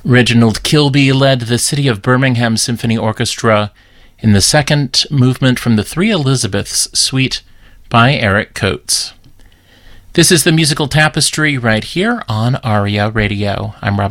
Reginald Kilby led the City of Birmingham Symphony Orchestra in the second movement from the Three Elizabeths Suite by Eric Coates. This is the Musical Tapestry right here on ARIA Radio. I'm Rob